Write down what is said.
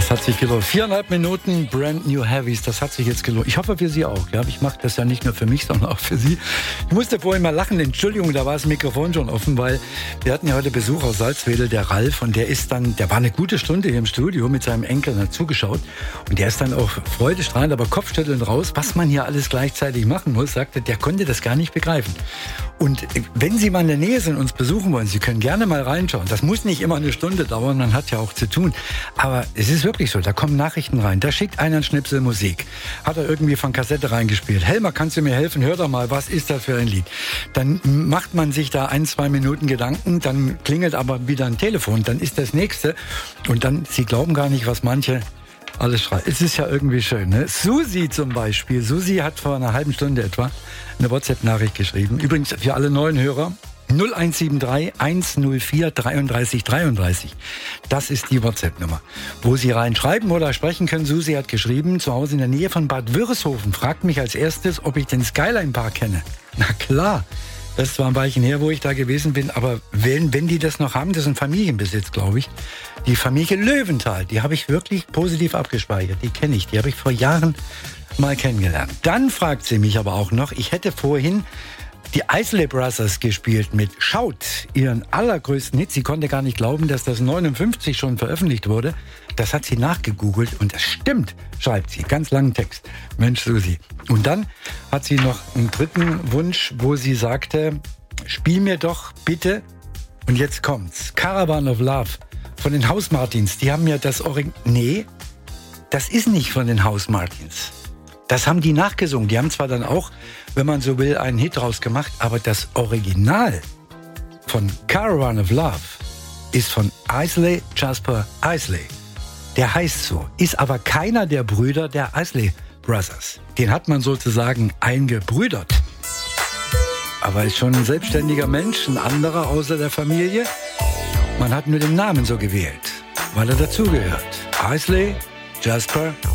Das hat sich gelohnt. 4,5 Minuten Brand New Heavies, das hat sich jetzt gelohnt. Ich hoffe für Sie auch. Ja? Ich mache das ja nicht nur für mich, sondern auch für Sie. Ich musste vorhin mal lachen. Entschuldigung, da war das Mikrofon schon offen, weil wir hatten ja heute Besuch aus Salzwedel, der Ralf. Und der war eine gute Stunde hier im Studio mit seinem Enkel und hat zugeschaut. Und der ist dann auch freudestrahlend, aber kopfschüttelnd raus, was man hier alles gleichzeitig machen muss, sagte, der konnte das gar nicht begreifen. Und wenn Sie mal in der Nähe sind und uns besuchen wollen, Sie können gerne mal reinschauen. Das muss nicht immer eine Stunde dauern, man hat ja auch zu tun. Aber es ist wirklich so, da kommen Nachrichten rein. Da schickt einer einen Schnipsel Musik. Hat er irgendwie von Kassette reingespielt. Helmer, kannst du mir helfen? Hör doch mal, was ist das für ein Lied? Dann macht man sich da 1-2 Minuten Gedanken, dann klingelt aber wieder ein Telefon, dann ist das nächste. Und dann, Sie glauben gar nicht, was manche alles schreiben. Es ist ja irgendwie schön, ne? Susi zum Beispiel. Susi hat vor einer halben Stunde etwa eine WhatsApp-Nachricht geschrieben. Übrigens für alle neuen Hörer. 0173 104 33 33. Das ist die WhatsApp-Nummer, wo Sie reinschreiben oder sprechen können. Susi hat geschrieben, zu Hause in der Nähe von Bad Wörishofen. Fragt mich als erstes, ob ich den Skyline Park kenne. Na klar, das ist zwar ein Weilchen her, wo ich da gewesen bin, aber wenn die das noch haben, das ist ein Familienbesitz, glaube ich. Die Familie Löwenthal, die habe ich wirklich positiv abgespeichert. Die kenne ich, die habe ich vor Jahren mal kennengelernt. Dann fragt sie mich aber auch noch, ich hätte vorhin die Isley Brothers gespielt mit Schaut, ihren allergrößten Hit. Sie konnte gar nicht glauben, dass das 59 schon veröffentlicht wurde. Das hat sie nachgegoogelt und das stimmt, schreibt sie. Ganz langen Text. Mensch, Susi. Und dann hat sie noch einen dritten Wunsch, wo sie sagte, spiel mir doch bitte, und jetzt kommt's, Caravan of Love von den House Martins. Die haben ja das Nee, das ist nicht von den House Martins. Das haben die nachgesungen. Die haben zwar dann auch, wenn man so will, einen Hit draus gemacht, aber das Original von Caravan of Love ist von Isley Jasper Isley. Der heißt so, ist aber keiner der Brüder der Isley Brothers. Den hat man sozusagen eingebrüdert. Aber ist schon ein selbstständiger Mensch, ein anderer außer der Familie. Man hat nur den Namen so gewählt, weil er dazugehört. Isley Jasper